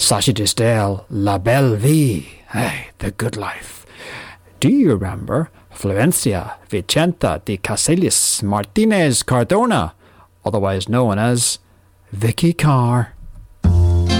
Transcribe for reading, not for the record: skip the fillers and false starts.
Sacha Distel, La Belle Vie, hey, the good life. Do you remember Florencia Vicenta de Casellas Martinez Cardona, otherwise known as Vicky Carr?